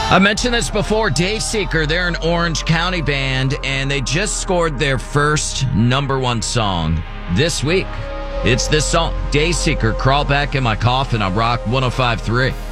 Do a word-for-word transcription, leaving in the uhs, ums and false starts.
I mentioned this before. Dayseeker, they're an Orange County band, and they just scored their first number one song this week. It's this song, Dayseeker, Crawl Back in My Coffin on Rock one oh five point three.